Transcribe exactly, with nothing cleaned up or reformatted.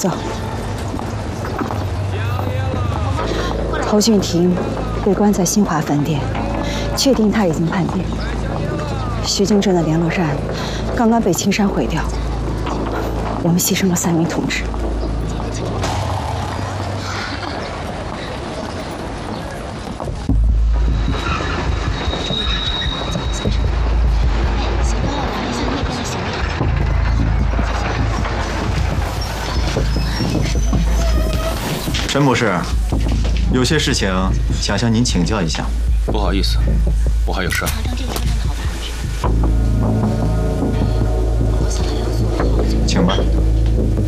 走。侯俊廷被关在新华饭店，确定他已经叛变。徐泾镇的联络站刚刚被青山毁掉，我们牺牲了三名同志。 陈博士，有些事情想向您请教一下。 不好意思，我还有事。